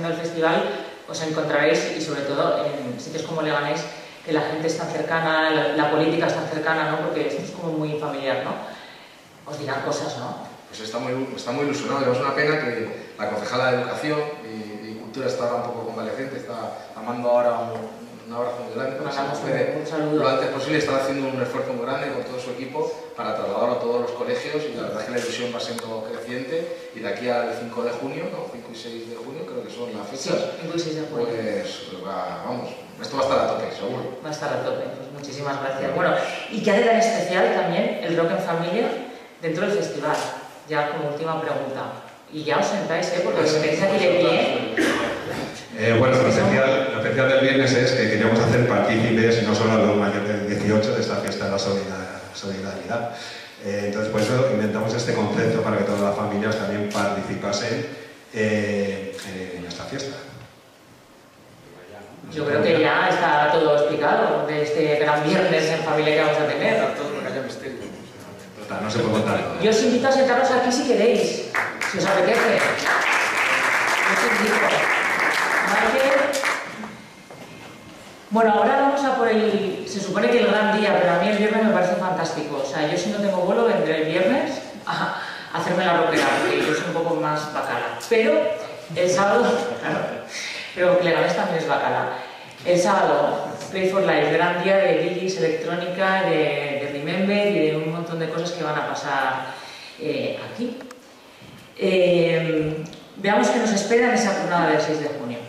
pasando el festival os encontraréis, y sobre todo en sitios como Leganés, que la gente es tan cercana, la política es tan cercana, ¿no? Porque esto es como muy familiar, ¿no? Os dirán cosas, ¿no? Pues está muy ilusionado. Es una pena que la concejala de Educación y Cultura está ahora un poco convaleciente, está amando ahora un abrazo muy grande, Un saludo. lo antes posible. Está haciendo un esfuerzo muy grande con todo su equipo para trasladarlo a todos los colegios, y la verdad es que la ilusión va siendo creciente, y de aquí al 5 de junio, ¿no? 5 y 6 de junio creo que son las fechas. Sí, 5 y 6 de junio. Pues vamos, esto va a estar a tope, seguro. Va a estar a tope, pues muchísimas gracias. Bueno, ¿y qué hace tan especial también el Rock en Familia dentro del festival? Ya como última pregunta. Y ya os sentáis, porque os tenéis aquí de pie. Bueno, lo especial del viernes es que queríamos hacer partícipes no solo a los mayores de 18 de esta fiesta de la solidaridad. Entonces, por eso inventamos este concepto para que todas las familias también participasen en esta fiesta. Yo creo que ya está todo explicado de este gran viernes en familia que vamos a tener. No se puede contar. Yo os invito a sentaros aquí si queréis, si os apetece. Yo os invito. Michael. Bueno, ahora vamos a por el... Se supone que el gran día, pero a mí el viernes me parece fantástico. O sea, yo si no tengo vuelo vendré el viernes a hacerme la rockera, porque yo soy un poco más bacala. Pero el sábado... Claro, pero Leganés también es bacala. El sábado, Play for Life, gran día de DJs, electrónica, de Remember y de un montón de cosas que van a pasar aquí. Veamos qué nos espera en esa jornada del 6 de junio.